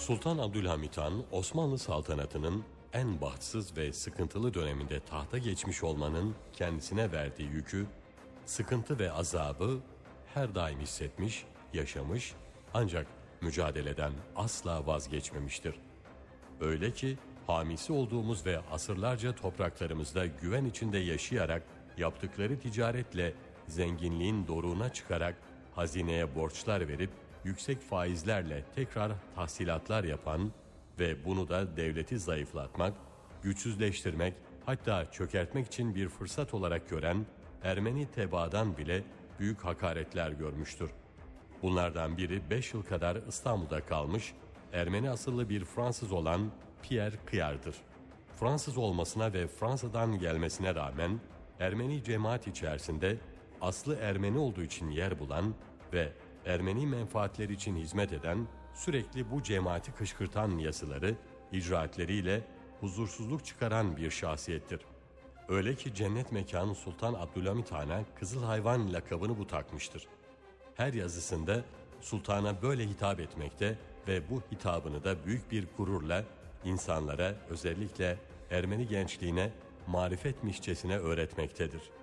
Sultan Abdülhamit Han, Osmanlı saltanatının en bahtsız ve sıkıntılı döneminde tahta geçmiş olmanın kendisine verdiği yükü, sıkıntı ve azabı her daim hissetmiş, yaşamış, ancak mücadeleden asla vazgeçmemiştir. Öyle ki hamisi olduğumuz ve asırlarca topraklarımızda güven içinde yaşayarak yaptıkları ticaretle zenginliğin doruğuna çıkarak hazineye borçlar verip yüksek faizlerle tekrar tahsilatlar yapan ve bunu da devleti zayıflatmak, güçsüzleştirmek, hatta çökertmek için bir fırsat olarak gören Ermeni tebaadan bile büyük hakaretler görmüştür. Bunlardan biri 5 yıl kadar İstanbul'da kalmış Ermeni asıllı bir Fransız olan Pierre Kıyar'dır. Fransız olmasına ve Fransa'dan gelmesine rağmen Ermeni cemaat içerisinde aslı Ermeni olduğu için yer bulan ve Ermeni menfaatleri için hizmet eden, sürekli bu cemaati kışkırtan yazıları, icraatleriyle huzursuzluk çıkaran bir şahsiyettir. Öyle ki cennet mekanı Sultan Abdülhamit Han'a Kızıl Hayvan lakabını bu takmıştır. Her yazısında sultana böyle hitap etmekte ve bu hitabını da büyük bir gururla insanlara, özellikle Ermeni gençliğine marifetmişçesine öğretmektedir.